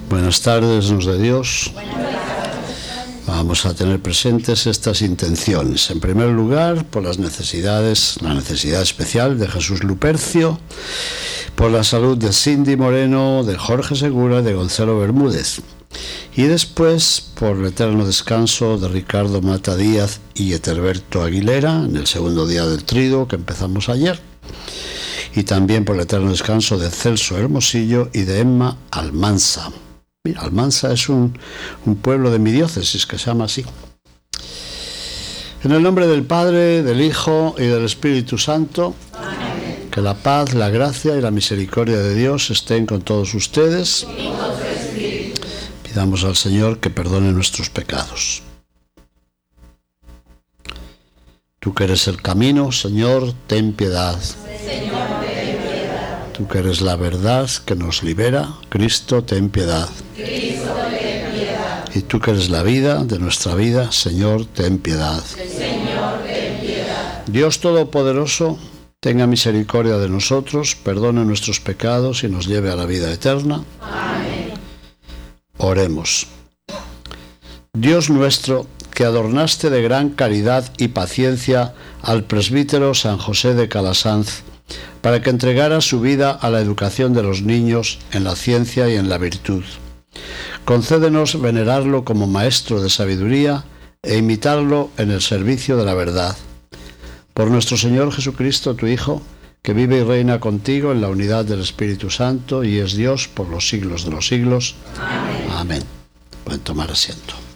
Buenas tardes, nos de Dios. Vamos a tener presentes estas intenciones. En primer lugar, por las necesidades, la necesidad especial de Jesús Lupercio, por la salud de Cindy Moreno, de Jorge Segura, de Gonzalo Bermúdez. Y después, por el eterno descanso de Ricardo Mata Díaz y Eterberto Aguilera, en el segundo día del triduo que empezamos ayer. Y también por el eterno descanso de Celso Hermosillo y de Emma Almanza. Mira, Almanza es un pueblo de mi diócesis que se llama así. En el nombre del Padre, del Hijo y del Espíritu Santo, amén. Que la paz, la gracia y la misericordia de Dios estén con todos ustedes. Pidamos al Señor que perdone nuestros pecados. Tú que eres el camino, Señor, ten piedad. Señor, ten piedad. Tú que eres la verdad que nos libera, Cristo, ten piedad. Cristo, ten piedad. Y tú que eres la vida de nuestra vida, Señor, ten piedad. Señor, ten piedad. Dios Todopoderoso, tenga misericordia de nosotros, perdone nuestros pecados y nos lleve a la vida eterna. Amén. Oremos. Dios nuestro, que adornaste de gran caridad y paciencia al presbítero San José de Calasanz, para que entregara su vida a la educación de los niños en la ciencia y en la virtud. Concédenos venerarlo como maestro de sabiduría e imitarlo en el servicio de la verdad. Por nuestro Señor Jesucristo, tu Hijo, que vive y reina contigo en la unidad del Espíritu Santo y es Dios por los siglos de los siglos. Amén. Amén. Pueden tomar asiento.